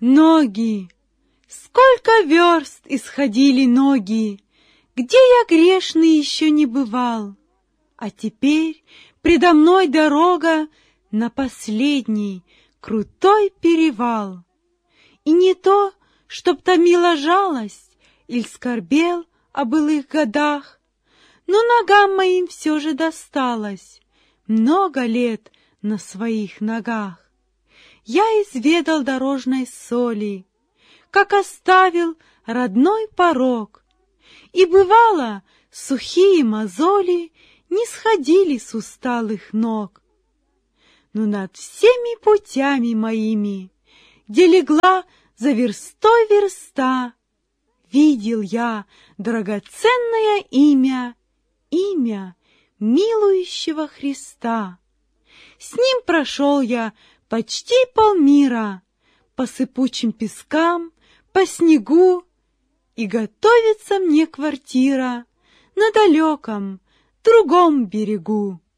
Ноги! Сколько верст исходили ноги, где я грешный еще не бывал, а теперь предо мной дорога на последний крутой перевал. И не то, чтоб томила жалость иль скорбел о былых годах, но ногам моим все же досталось много лет на своих ногах. Я изведал дорожной соли, как оставил родной порог, и, бывало, сухие мозоли не сходили с усталых ног. Но над всеми путями моими, где легла за верстой верста, видел я драгоценное имя, имя милующего Христа. С ним прошел я почти полмира, по сыпучим пескам, по снегу, и готовится мне квартира на далеком другом берегу.